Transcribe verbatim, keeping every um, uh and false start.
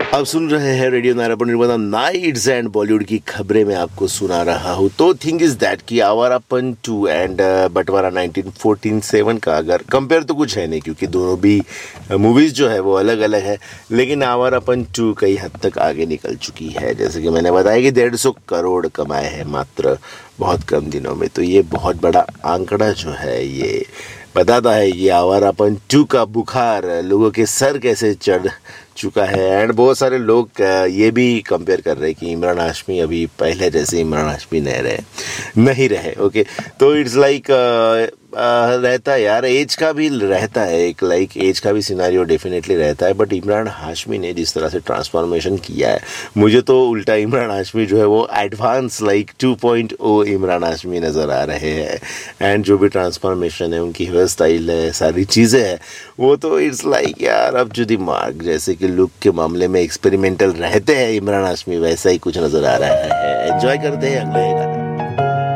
आप सुन रहे हैं radio Narayan nights and Bollywood की खबरें मैं आपको सुना रहा हूँ। तो थिंग इज दैट कि आवारापन टू एंड बंटवारा नाइनटीन फोर्टी सेवन का अगर कंपेयर तो कुछ है नहीं, क्योंकि दोनों भी मूवीज़ जो है वो अलग अलग है, लेकिन आवारापन टू कई हद तक आगे निकल चुकी है। जैसे कि मैंने बताया कि डेढ़ सौ करोड़ कमाए हैं मात्र बहुत कम दिनों में। तो ये बहुत बड़ा आंकड़ा जो है ये बताता है ये आवारापन टू का बुखार लोगों के सर कैसे चढ़ चुका है। एंड बहुत सारे लोग ये भी कंपेयर कर रहे हैं कि इमरान हाशमी अभी पहले जैसे इमरान हाशमी नहीं रहे नहीं रहे ओके। तो इट्स लाइक रहता है यार, एज का भी रहता है, एक लाइक एज का भी सिनारियो डेफिनेटली रहता है। बट इमरान हाशमी ने जिस तरह से ट्रांसफॉर्मेशन किया है, मुझे तो उल्टा इमरान हाशमी जो है वो एडवांस लाइक टू पॉइंट ओ इमरान हाशमी नज़र आ रहे हैं। एंड जो भी ट्रांसफॉर्मेशन है, उनकी हेयर स्टाइल है, सारी चीज़ें हैं, वो तो इट्स लाइक यार अब जो दिमाग जैसे कि लुक के मामले में एक्सपेरिमेंटल रहते हैं इमरान हाशमी, वैसा ही कुछ नज़र आ रहा है। एंजॉय करते हैं अगले गाने।